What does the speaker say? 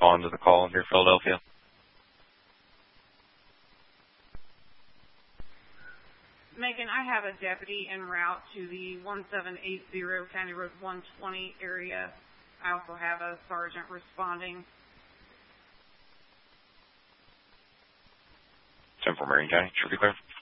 respond to the call near Philadelphia. Megan, I have a deputy en route to the 1780 County Road 120 area. I also have a sergeant responding. 10 for Marion County. Should be clear.